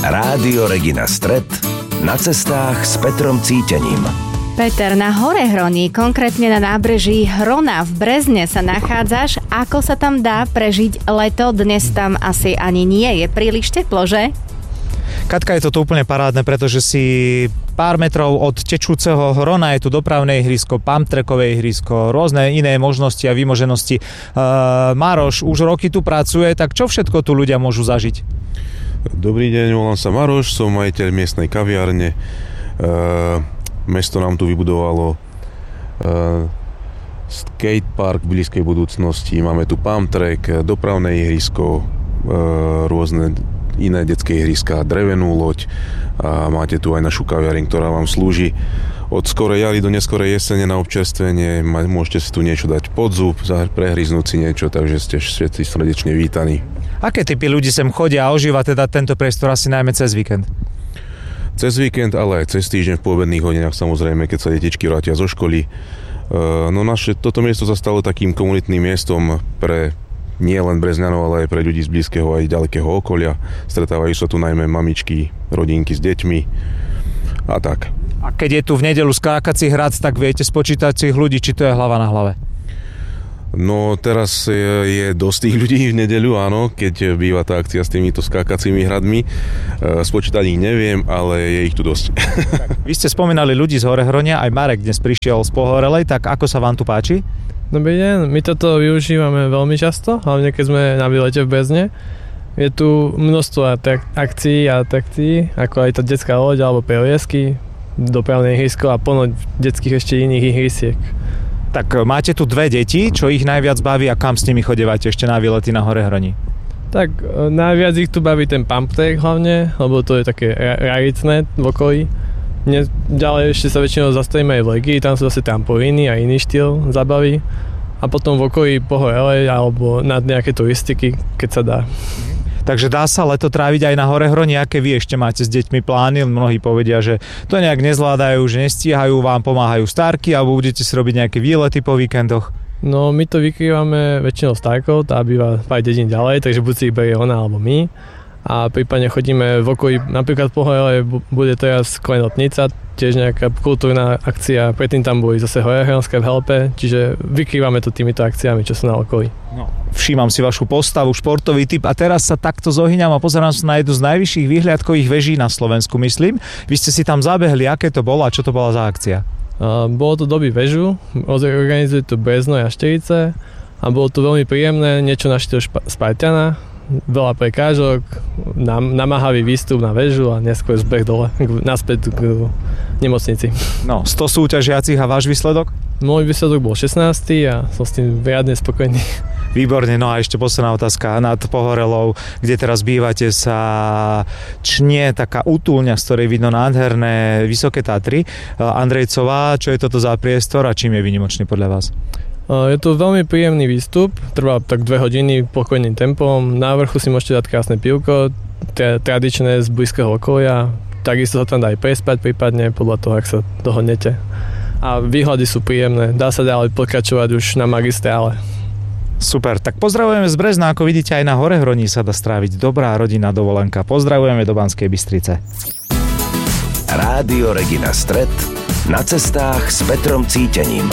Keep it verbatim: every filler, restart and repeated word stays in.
Rádio Regina Stret na cestách s Petrom Cítením. Peter, na Horehroní, konkrétne na nábreží Hrona v Brezne sa nachádzaš. Ako sa tam dá prežiť leto? Dnes tam asi ani nie je príliš teplo, že? Katka, je to tu úplne parádne, pretože si pár metrov od tečúceho Hrona je tu dopravné ihrisko, pumptrackové ihrisko, rôzne iné možnosti a výmoženosti. Uh, Maroš už roky tu pracuje, tak čo všetko tu ľudia môžu zažiť? Dobrý deň, volám sa Maroš, som majiteľ miestnej kaviárne. Uh, mesto nám tu vybudovalo uh, skatepark v blízkej budúcnosti, máme tu pumptrack, dopravné ihrisko, uh, rôzne iné detské ihriska, drevenú loď a máte tu aj našu kaviareň, ktorá vám slúži od skorej jary do neskorej jesene na občerstvenie. Môžete si tu niečo dať pod zub, prehryznúť si niečo, takže ste všetci srdečne vítaní. Aké typy ľudí sem chodia a ožíva teda tento priestor asi najmä cez víkend? Cez víkend, ale aj cez týždeň v poobedných hodinách, samozrejme, keď sa detičky vrátia zo školy. No naše, toto miesto sa stalo takým komunitným miestom pre nie len Brezňanov, ale aj pre ľudí z blízkeho aj ďalekého okolia. Stretávajú sa tu najmä mamičky, rodinky s deťmi a tak. A keď je tu v nedeľu skákací hrad, tak viete spočítať si ľudí, či to je hlava na hlave? No teraz je, je dosť tých ľudí v nedeľu, áno, keď býva tá akcia s týmito skákacími hradmi. Spočítať ich neviem, ale je ich tu dosť. Tak, vy ste spomínali ľudí z Horehronia, aj Marek dnes prišiel z Pohorelej, tak ako sa vám tu páči? Dobrý deň, my toto využívame veľmi často, hlavne keď sme na výlete v Brezne. Je tu množstvo atrak- akcií a atrakcií, ako aj tá detská loď alebo preliesky, dopravné ihrisko a plno detských ešte iných ihrisiek. Tak máte tu dve deti, čo ich najviac baví a kam s nimi chodevate ešte na výlety na Horehroni? Tak najviac ich tu baví ten pumptrack hlavne, lebo to je také raricné v okolí. Dnes, ďalej ešte sa väčšinou zastavíme aj v Legii, tam sú zase trampolíny a iný štýl zabaví. A potom v okolí Pohorelej alebo nad nejaké turistiky, keď sa dá. Takže dá sa leto tráviť aj na Horehroni, aké vy ešte máte s deťmi plány? Mnohí povedia, že to nejak nezvládajú, že nestíhajú, vám pomáhajú starky alebo budete si robiť nejaké výlety po víkendoch? No my to vykrývame väčšinou starkou, tá býva pár dedín ďalej, takže buď si ich berie ona alebo my. A prípadne chodíme v okolí, napríklad po Horehronie bude teraz klenotnica, tiež nejaká kultúrna akcia, predtým tam boli zase Horehronská v Helpe, čiže vykrývame to týmito akciami, čo sú na okolí. No, všímam si vašu postavu, športový typ a teraz sa takto zohyňam a pozerám sa na jednu z najvyšších výhliadkových veží na Slovensku, myslím. Vy ste si tam zabehli, aké to bolo a čo to bola za akcia? Uh, bolo to doby vežu, organizuje to Brezno a Šterice a bolo to veľmi príjemné, niečo na štýl špa- Spartana. Veľa prekážok, nam, namáhavý výstup na väžu a neskôr zbeh dole, naspäť k nemocnici. No, sto súťažiacich a váš výsledok? Môj výsledok bol šestnásty a som s tým riadne spokojný. Výborne, no a ešte posledná otázka. Nad Pohorelou, kde teraz bývate, sa čnie taká útulňa, z ktorej vidno nádherné Vysoké Tatry. Andrejcová, čo je toto za priestor a čím je výnimočný podľa vás? Je to veľmi príjemný výstup, trvá tak dve hodiny pokojným tempom, na vrchu si môžete dať krásne pivko, tradičné z blízkeho okolia, takisto sa tam dá aj prespať prípadne podľa toho, ak sa dohodnete. A výhľady sú príjemné, dá sa ďalej pokračovať už na magistrále. Super, tak pozdravujeme z Brezna, ako vidíte aj na Horehroni sa dá stráviť dobrá rodinná dovolenka. Pozdravujeme do Banskej Bystrice. Rádio Regina Stret na cestách s Petrom Cítením.